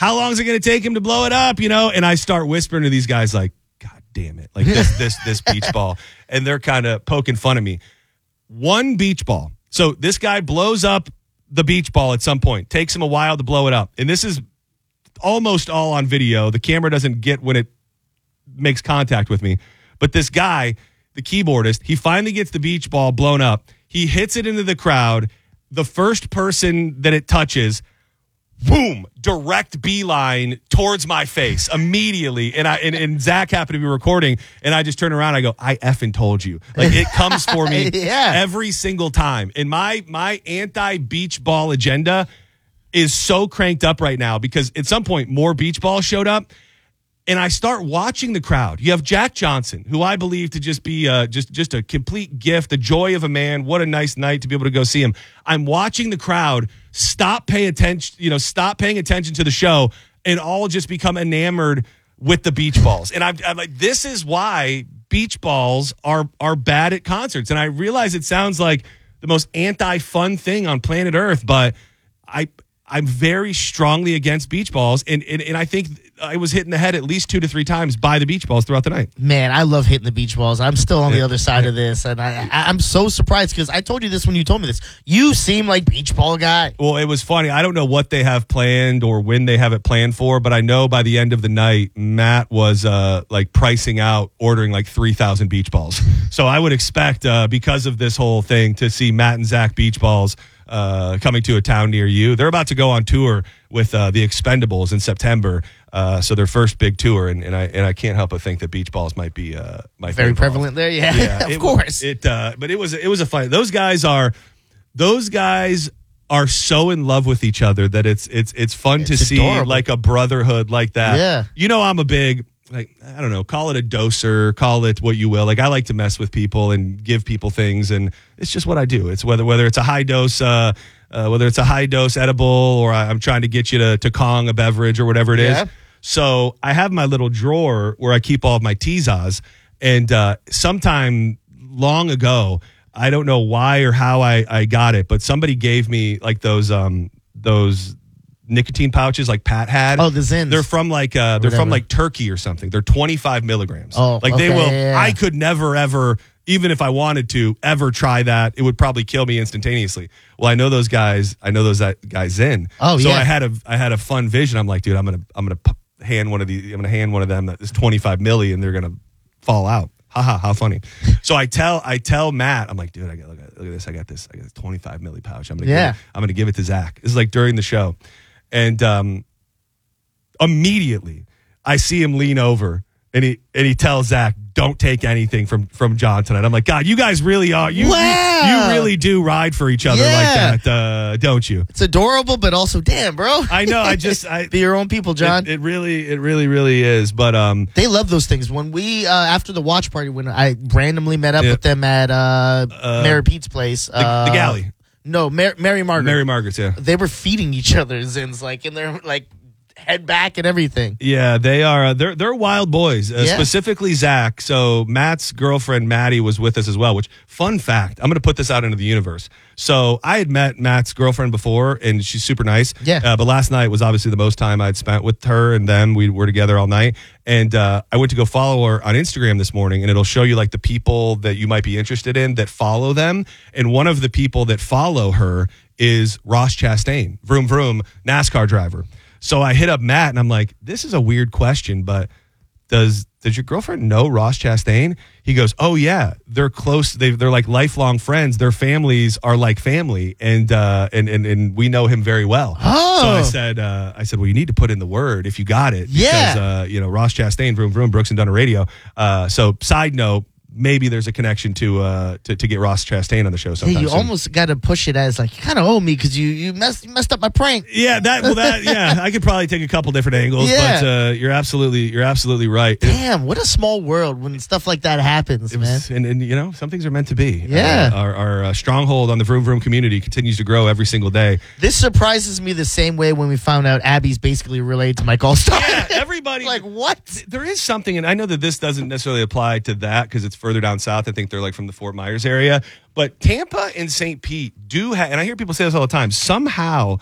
how long is it going to take him to blow it up? And I start whispering to these guys like, God damn it. Like this beach ball. And they're kind of poking fun of me. One beach ball. So this guy blows up the beach ball at some point. Takes him a while to blow it up. And this is almost all on video. The camera doesn't get when it makes contact with me. But this guy, the keyboardist, he finally gets the beach ball blown up. He hits it into the crowd. The first person that it touches, boom, direct beeline towards my face immediately. And Zach happened to be recording, and I just turn around. I go, I effing told you. Like, it comes for me every single time. And my anti-beach ball agenda is so cranked up right now because at some point more beach balls showed up. And I start watching the crowd. You have Jack Johnson, who I believe to just be just a complete gift, the joy of a man. What a nice night to be able to go see him. I'm watching the crowd stop paying attention to the show and all just become enamored with the beach balls. And I'm like, this is why beach balls are bad at concerts. And I realize it sounds like the most anti-fun thing on planet Earth, but I'm very strongly against beach balls, and I think I was hit in the head at least 2 to 3 times by the beach balls throughout the night. Man, I love hitting the beach balls. I'm still on the other side of this, and I'm so surprised because I told you this when you told me this. You seem like beach ball guy. Well, it was funny. I don't know what they have planned or when they have it planned for, but I know by the end of the night, Matt was like pricing out, ordering like 3,000 beach balls. So I would expect because of this whole thing to see Matt and Zach beach balls coming to a town near you. They're about to go on tour with the Expendables in September, so their first big tour, and I can't help but think that beach balls might be very prevalent there. Yeah, of course. But it was a fight. Those guys are so in love with each other that it's fun to see adorable. Like a brotherhood like that. Yeah, I'm a big. Like, I don't know, call it a doser, call it what you will. Like, I like to mess with people and give people things, and it's just what I do. It's whether it's a high dose, edible, or I'm trying to get you to Kong a beverage or whatever it is. So I have my little drawer where I keep all of my Tezas, and sometime long ago, I don't know why or how I got it, but somebody gave me like those nicotine pouches like Pat had. Oh, the Zins. They're from like Turkey or something. They're 25 milligrams. Oh, like okay, they will. yeah. I could never ever, even if I wanted to, ever try that. It would probably kill me instantaneously. Well, I know those guys. I know those guys in. Oh, so yeah. I had a fun vision. I'm like, dude, I'm gonna hand one of these. I'm gonna hand one of them that is 25 milli, and they're gonna fall out. Haha, how funny. So I tell Matt, I'm like, dude, look at this. I got this 25 milli pouch. I'm gonna give it to Zach. This is like during the show. And immediately I see him lean over and he tells Zach, don't take anything from John tonight. I'm like, God, you guys really are. You really do ride for each other like that, don't you? It's adorable, but also, damn, bro. I know. Be your own people, John. It really is. But they love those things. When we after the watch party, when I randomly met up with them at Mary Pete's place, the Galley. No, Mary Margaret. Mary Margaret's, yeah. They were feeding each other Zins, like in their like head back and everything. Yeah, they are. They're wild boys. Specifically Zach. So Matt's girlfriend Maddie was with us as well. Which, fun fact, I'm going to put this out into the universe. So I had met Matt's girlfriend before, and she's super nice. Yeah. But last night was obviously the most time I'd spent with her and them. We were together all night, and I went to go follow her on Instagram this morning, and it'll show you like the people that you might be interested in that follow them. And one of the people that follow her is Ross Chastain, vroom vroom, NASCAR driver. So I hit up Matt and I'm like, this is a weird question, but does your girlfriend know Ross Chastain? He goes, oh yeah, they're close. They're like lifelong friends. Their families are like family, and we know him very well. Oh. So I said, well, you need to put in the word if you got it. Because, Ross Chastain, vroom vroom, Brooks and Dunn Radio. So side note, maybe there's a connection to get Ross Chastain on the show sometime. You almost got to push it as like, you kind of owe me because you messed up my prank. Yeah, I could probably take a couple different angles, but you're absolutely right. Damn, what a small world when stuff like that happens, man. And some things are meant to be. Yeah. Our stronghold on the Vroom Vroom community continues to grow every single day. This surprises me the same way when we found out Abby's basically related to Mike Allstar. Yeah, everybody. Like, what? There is something, and I know that this doesn't necessarily apply to that because it's further down south. I think they're like from the Fort Myers area. But Tampa and St. Pete do have, and I hear people say this all the time, somehow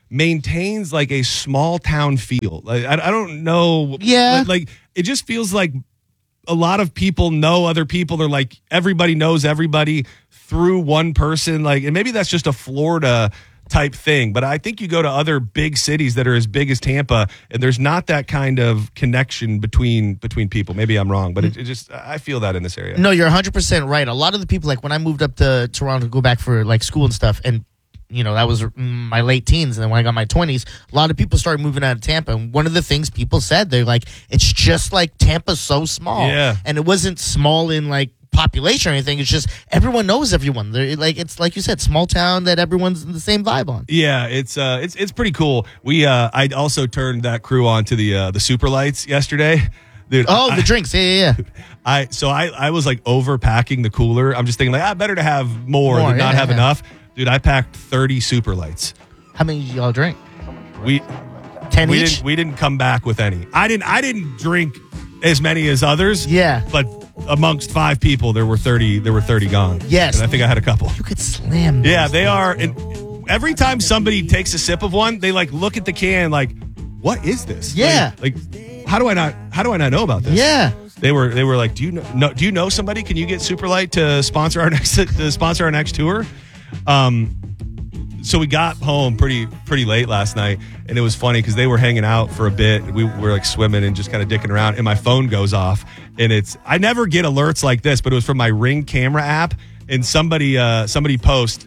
maintains like a small town feel. Like I don't know. Yeah. Like it just feels like a lot of people know other people. They're like everybody knows everybody through one person. Like, and maybe that's just a Florida type thing, but I think you go to other big cities that are as big as Tampa, and there's not that kind of connection between people. Maybe I'm wrong, but it just I feel that in this area. No, you're 100% right. A lot of the people, like when I moved up to Toronto to go back for like school and stuff, and that was my late teens, and then when I got my 20s, a lot of people started moving out of Tampa. And one of the things people said, they're like, it's just like Tampa's so small, and it wasn't small in like population or anything. It's just everyone knows everyone. It's like you said, small town that everyone's in the same vibe on. Yeah, it's pretty cool. I also turned that crew on to the super lights yesterday. Dude, the drinks. Yeah. I was like overpacking the cooler. I'm just thinking like, better to have more than not have enough. Dude, I packed 30 super lights. How many did y'all drink? 10 each? We didn't come back with any. I didn't drink as many as others. Yeah. But amongst 5 people, there were 30 gone. Yes. And I think I had a couple. You could slam those. Yeah, they are. And every time somebody takes a sip of one, they like look at the can like, what is this? Yeah. Like how do I not know about this? Yeah. They were like, do you know somebody? Can you get Super Light to sponsor our next tour? So we got home pretty late last night, and it was funny because they were hanging out for a bit. We were like swimming and just kind of dicking around, and my phone goes off, and I never get alerts like this, but it was from my Ring camera app, and somebody post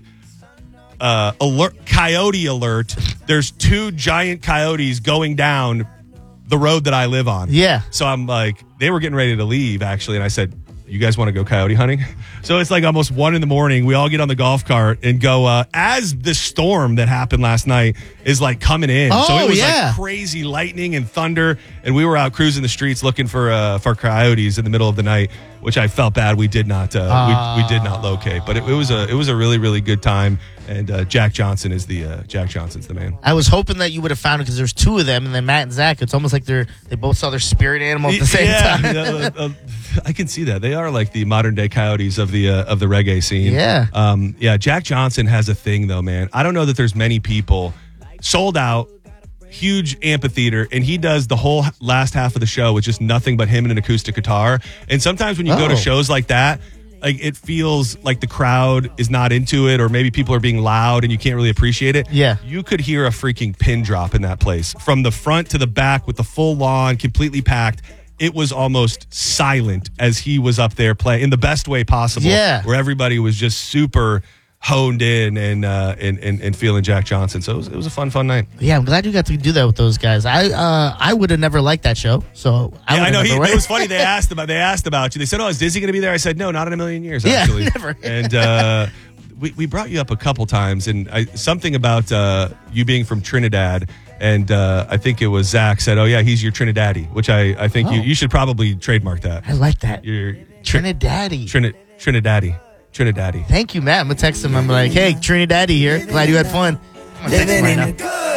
coyote alert. There's 2 giant coyotes going down the road that I live on. Yeah. So I'm like, they were getting ready to leave actually, and I said, you guys want to go coyote hunting? So it's like almost 1 a.m. We all get on the golf cart and go as the storm that happened last night is like coming in. So it was like crazy lightning and thunder, and we were out cruising the streets looking for coyotes in the middle of the night, which I felt bad we did not we did not locate. But it was a really, really good time. And Jack Johnson's the man. I was hoping that you would have found it because there's 2 of them, and then Matt and Zach. It's almost like they both saw their spirit animal at the same time. I can see that. They are like the modern day coyotes of the reggae scene. Yeah. Jack Johnson has a thing though, man. I don't know that there's many people sold out, huge amphitheater, and he does the whole last half of the show with just nothing but him and an acoustic guitar. And sometimes when you go to shows like that, like it feels like the crowd is not into it, or maybe people are being loud and you can't really appreciate it. Yeah. You could hear a freaking pin drop in that place from the front to the back with the full lawn completely packed. It was almost silent as he was up there playing in the best way possible. Yeah. Where everybody was just super honed in and feeling Jack Johnson. So it was a fun night. Yeah, I'm glad you got to do that with those guys. I would have never liked that show. So I know. It was funny. They asked about you. They said, "Oh, is Dizzy going to be there?" I said, "No, not in a million years." Actually, never. And we brought you up a couple times, and something about you being from Trinidad. And I think it was Zach said, "Oh yeah, he's your Trinidaddy," which I think you should probably trademark that. I like that. Your Trinidaddy. Trinidaddy. Thank you, Matt. I'm gonna text him. I'm like, "Hey, Trinidaddy here. Glad you had fun." I'm gonna text him right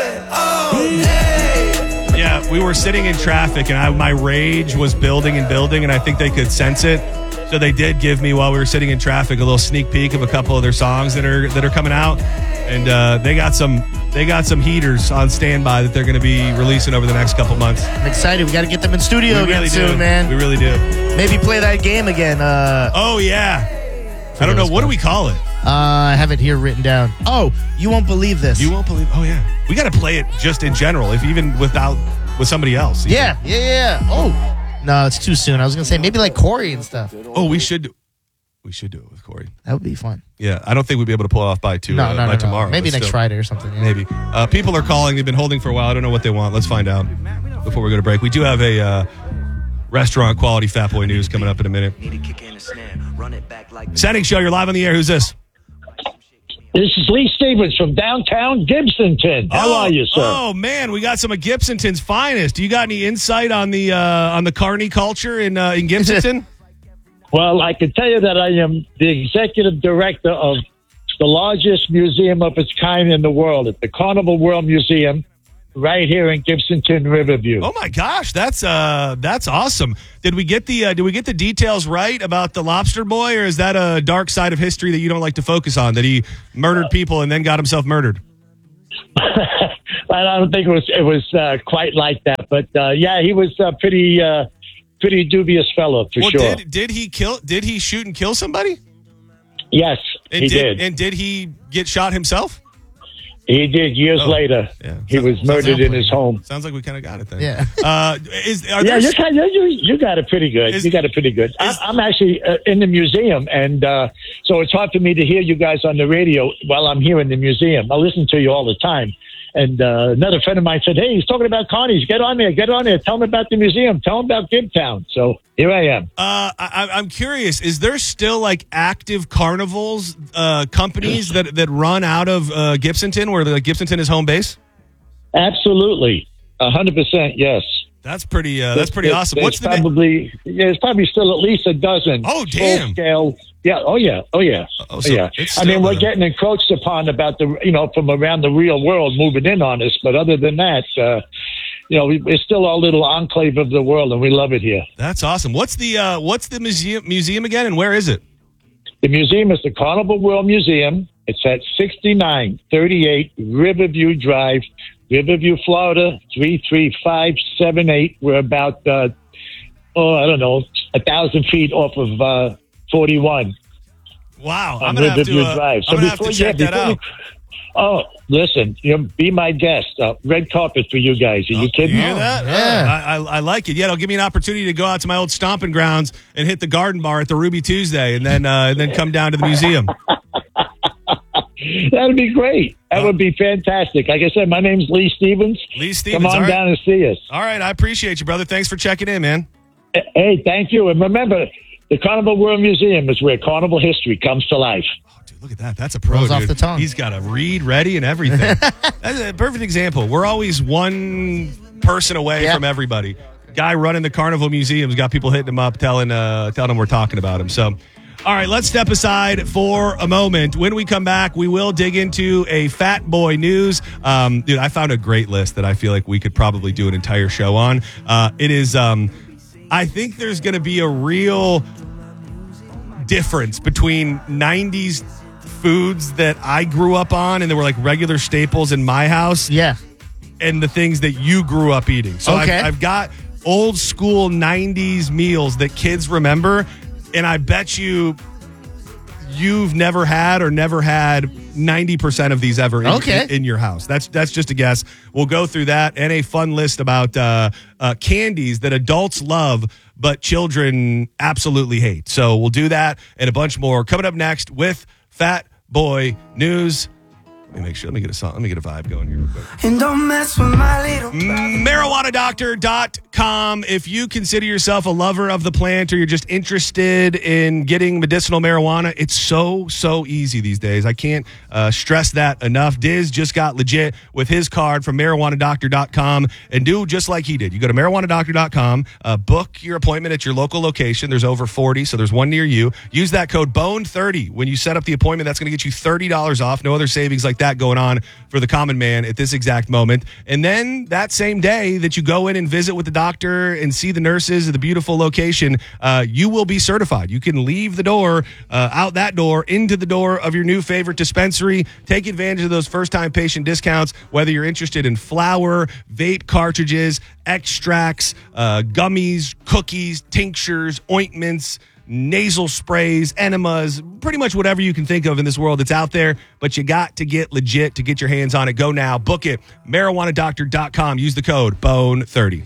now. Yeah, we were sitting in traffic, and my rage was building, and I think they could sense it. So they did give me, while we were sitting in traffic, a little sneak peek of a couple of their songs that are coming out, and they got some heaters on standby that they're going to be releasing over the next couple months. I'm excited. We got to get them in studio again soon, man. We really do. Maybe play that game again. Oh yeah. I don't know. What do we call it? I have it here written down. Oh, you won't believe this. You won't believe. Oh yeah. We got to play it just in general, if even with somebody else. Even. Yeah. Oh. No, it's too soon. I was going to say maybe like Corey and stuff. Oh, we should do it with Corey. That would be fun. Yeah, I don't think we'd be able to pull it off by tomorrow. Maybe next Friday or something. Yeah. Maybe. People are calling. They've been holding for a while. I don't know what they want. Let's find out before we go to break. We do have a restaurant quality Fat Boy news coming up in a minute. Setting show. You're live on the air. Who's this? This is Lee Stevens from downtown Gibsonton. How are you, sir? Oh man, we got some of Gibsonton's finest. Do you got any insight on the carny culture in Gibsonton? Well, I can tell you that I am the executive director of the largest museum of its kind in the world. It's the Carnival World Museum, right here in Gibsonton, Riverview. Oh my gosh, that's awesome. Did we get the details right about the lobster boy, or is that a dark side of history that you don't like to focus on, that he murdered people and then got himself murdered? I don't think it was quite like that, but yeah, he was a pretty dubious fellow for sure. Did he shoot and kill somebody? Yes, he did. And did he get shot himself? He did years later. Yeah. He was murdered in his home. Sounds like we kind of got it then. Yeah. You got it pretty good. You got it pretty good. I'm actually in the museum, and so it's hard for me to hear you guys on the radio while I'm here in the museum. I listen to you all the time. And another friend of mine said, "Hey, he's talking about carnies. Get on there. Tell him about the museum. Tell him about Gibtown." So here I am. I'm curious. Is there still like active carnivals companies that run out of Gibsonton, where Gibsonton is home base? Absolutely, 100%. Yes. That's pretty awesome. What's the there's probably still at least a dozen. Oh, damn. Scale. Yeah. Oh, yeah. Yeah. I mean, we're getting encroached upon about from around the real world moving in on us. But other than that, it's still our little enclave of the world, and we love it here. That's awesome. What's the museum again, and where is it? The museum is the Carnival World Museum. It's at 6938 Riverview Drive, Riverview, Florida, 33578. We're about, 1,000 feet off of 41. Wow. On Riverview Drive. I'm going to have to check that out. Listen, be my guest. Red carpet for you guys. Are you kidding? You hear that? Yeah. I like it. Yeah, it'll give me an opportunity to go out to my old stomping grounds and hit the garden bar at the Ruby Tuesday and then come down to the museum. That would be great. That would be fantastic. Like I said, my name's Lee Stevens. Lee Stevens. Come on down and see us. All right. I appreciate you, brother. Thanks for checking in, man. Hey, thank you. And remember, the Carnival World Museum is where carnival history comes to life. Oh, dude, look at that. That's a pro, Rolls dude. off the tongue. He's got a read ready and everything. That's a perfect example. We're always one person away from everybody. Guy running the Carnival Museum's got people hitting him up, telling him we're talking about him. So, all right, let's step aside for a moment. When we come back, we will dig into a Fat Boy news. Dude, I found a great list that I feel like we could probably do an entire show on. It is, I think there's going to be a real difference between 90s foods that I grew up on and they were like regular staples in my house. Yeah. And the things that you grew up eating. So okay. I've got old school 90s meals that kids remember. And I bet you've never had 90% of these ever in your house. That's just a guess. We'll go through that and a fun list about candies that adults love but children absolutely hate. So we'll do that and a bunch more coming up next with Fat Boy News. Let me make sure. Let me get a song. Let me get a vibe going here real quick. And don't mess with my little MarijuanaDoctor.com. If you consider yourself a lover of the plant or you're just interested in getting medicinal marijuana, it's so easy these days. I can't stress that enough. Diz just got legit with his card from MarijuanaDoctor.com and do just like he did. You go to MarijuanaDoctor.com, book your appointment at your local location. There's over 40, so there's one near you. Use that code BONE30 when you set up the appointment. That's going to get you $30 off. No other savings like that going on for the common man at this exact moment. And then that same day that you go in and visit with the doctor and see the nurses at the beautiful location, you will be certified. You can leave the door, out that door, into the door of your new favorite dispensary. Take advantage of those first-time patient discounts, whether you're interested in flour, vape cartridges, extracts, gummies, cookies, tinctures, ointments, nasal sprays, enemas, pretty much whatever you can think of in this world that's out there, but you got to get legit to get your hands on it. Go now. Book it. MarijuanaDoctor.com. Use the code BONE30.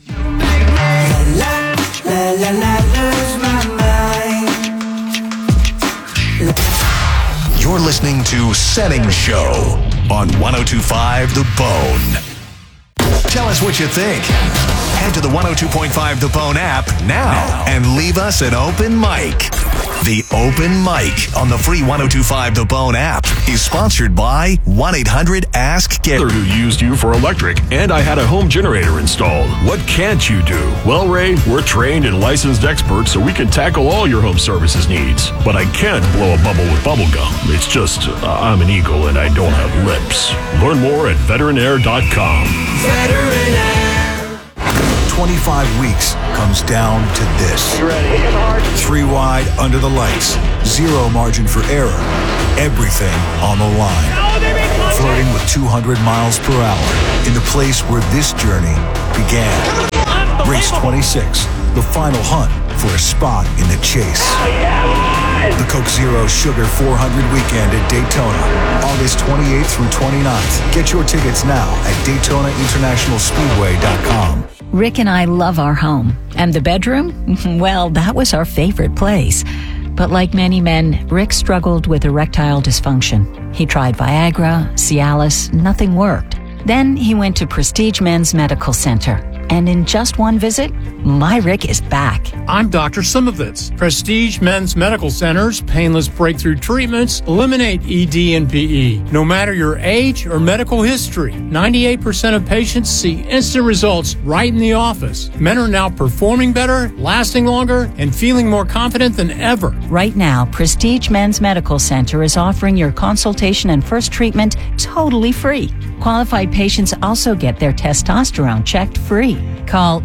You're listening to Setting Show on 102.5 The Bone. Tell us what you think. Head to the 102.5 The Bone app now and leave us an open mic. The Open Mic on the free 102.5 The Bone app is sponsored by 1-800-ASK-GARY. Who used you for electric, and I had a home generator installed. What can't you do? Well, Ray, we're trained and licensed experts, so we can tackle all your home services needs. But I can't blow a bubble with bubble gum. It's just, I'm an eagle and I don't have lips. Learn more at veterinaire.com. Veterinaire. 25 weeks comes down to this. You ready? Hit hard. 3 wide under the lights. Zero margin for error. Everything on the line. flirting with 200 miles per hour in the place where this journey began. Race 26, the final hunt for a spot in the chase. The Coke Zero Sugar 400 weekend at Daytona, August 28th through 29th. Get your tickets now at DaytonaInternationalSpeedway.com. Rick and I love our home. And the bedroom? Well, that was our favorite place. But like many men, Rick struggled with erectile dysfunction. He tried Viagra, Cialis, nothing worked. Then he went to Prestige Men's Medical Center. And in just one visit, my Rick is back. I'm Dr. Simovitz. Prestige Men's Medical Center's painless breakthrough treatments eliminate ED and PE. No matter your age or medical history, 98% of patients see instant results right in the office. Men are now performing better, lasting longer, and feeling more confident than ever. Right now, Prestige Men's Medical Center is offering your consultation and first treatment totally free. Qualified patients also get their testosterone checked free. Call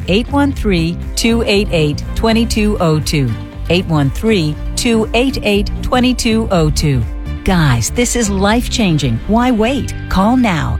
813-288-2202. 813-288-2202. Guys, this is life-changing. Why wait? Call now.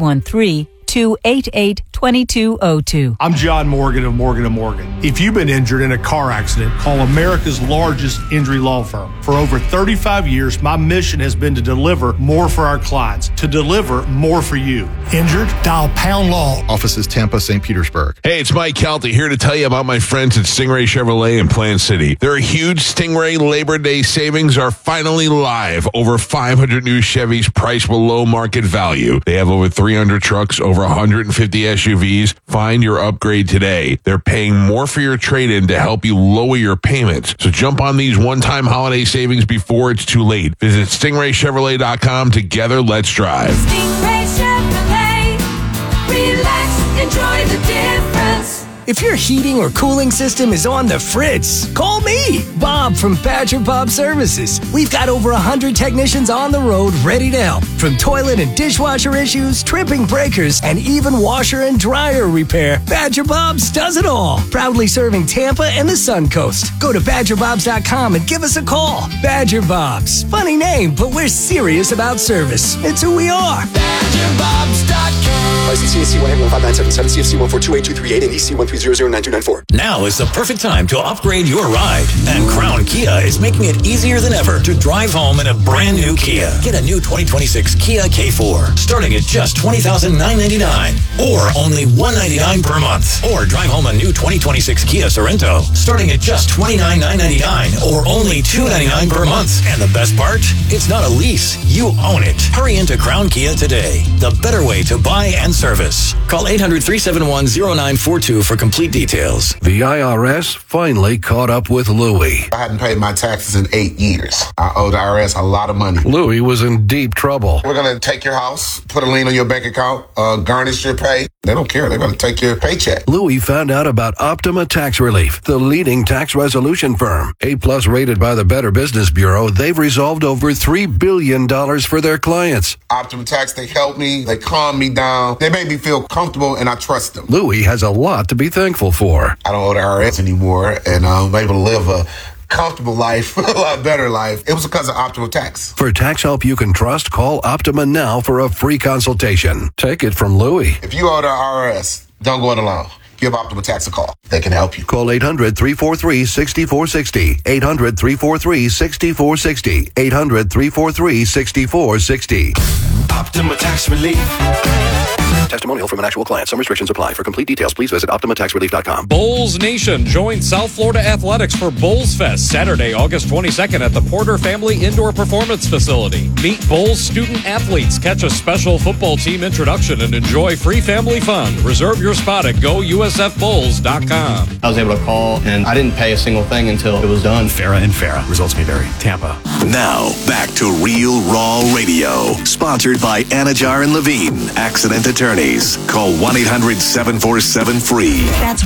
813-288-2202. I'm John Morgan of Morgan & Morgan. If you've been injured in a car accident, call America's largest injury law firm. For over 35 years, my mission has been to deliver more for our clients, to deliver more for you. Injured? Dial Pound Law. Offices Tampa, St. Petersburg. Hey, it's Mike Calta here to tell you about my friends at Stingray Chevrolet in Plant City. Their huge Stingray Labor Day savings are finally live. Over 500 new Chevys priced below market value. They have over 300 trucks, over 150 SUVs. Find your upgrade today. They're paying more for your trade-in to help you lower your payments. So jump on these one-time holiday savings before it's too late. Visit StingrayChevrolet.com. Together, let's drive. Stingray Chevrolet. Relax, enjoy the difference. If your heating or cooling system is on the fritz, call me, Bob from Badger Bob Services. We've got over 100 technicians on the road ready to help. From toilet and dishwasher issues, tripping breakers, and even washer and dryer repair, Badger Bob's does it all. Proudly serving Tampa and the Sun Coast. Go to BadgerBobs.com and give us a call. Badger Bobs. Funny name, but we're serious about service. It's who we are. BadgerBobs.com. License CSC 11597, CFC 1428238, and EC 1300924. Now is the perfect time to upgrade your ride. And Crown Kia is making it easier than ever to drive home in a brand new Kia. Get a new 2026 Kia K4, starting at just $20,999, or only $199 per month. Or drive home a new 2026 Kia Sorento, starting at just $29,999, or only $299 per month. And the best part? It's not a lease. You own it. Hurry into Crown Kia today. The better way to buy and service. Call 800-371-0942 for complete details. The IRS finally caught up with Louie. I hadn't paid my taxes in 8 years. I owe the IRS a lot of money. Louie was in deep trouble. We're going to take your house, put a lien on your bank account, garnish your pay. They don't care. They're going to take your paycheck. Louie found out about Optima Tax Relief, the leading tax resolution firm. A-plus rated by the Better Business Bureau, they've resolved over $3 billion for their clients. Optima Tax, they help me. They calm me down. They make me feel comfortable, and I trust them. Louie has a lot to be thankful for. I don't owe the IRS anymore, and I'm able to live a comfortable life, a lot better life. It was because of Optima Tax. For tax help you can trust, call Optima now for a free consultation. Take it from Louie. If you owe the IRS, don't go it alone. Give Optima Tax a call. They can help you. Call 800-343-6460. 800-343-6460. 800-343-6460. Optima Tax Relief. Testimonial from an actual client. Some restrictions apply. For complete details, please visit OptimaTaxRelief.com. Bulls Nation joins South Florida Athletics for Bulls Fest Saturday, August 22nd at the Porter Family Indoor Performance Facility. Meet Bulls student athletes, catch a special football team introduction, and enjoy free family fun. Reserve your spot at GoUSFBulls.com. I was able to call, and I didn't pay a single thing until it was done. Farrah and Farrah. Results may vary. Tampa. Now, back to Real Raw Radio. Sponsored by Anajar and Levine, Accident Attorneys. Call 1-800-747-FREE. That's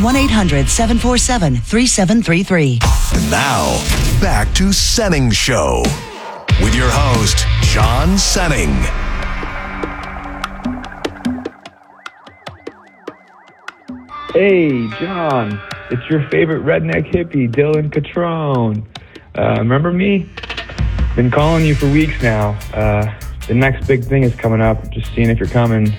1-800-747-3733. Now, back to Senning Show with your host, John Senning. Hey, John. It's your favorite redneck hippie, Dylan Catrone. Remember me? Been calling you for weeks now. the next big thing is coming up. Just seeing if you're coming.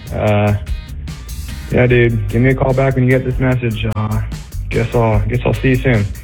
Yeah, dude, give me a call back when you get this message. Guess I'll see you soon.